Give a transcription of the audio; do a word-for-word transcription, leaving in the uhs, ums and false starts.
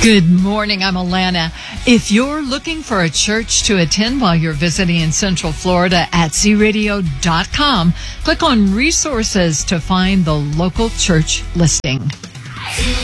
Good morning, I'm Alana. If you're looking for a church to attend while you're visiting in Central Florida at z radio dot com, click on resources to find the local church listing.